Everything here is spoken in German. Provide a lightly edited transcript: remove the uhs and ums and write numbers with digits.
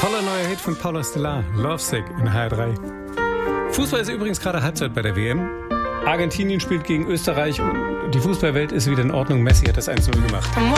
Toller neuer Hit von Paula Stellar, Lovesick in HR3. Fußball ist übrigens gerade Halbzeit bei der WM. Argentinien spielt gegen Österreich und die Fußballwelt ist wieder in Ordnung. Messi hat das 1-0 gemacht.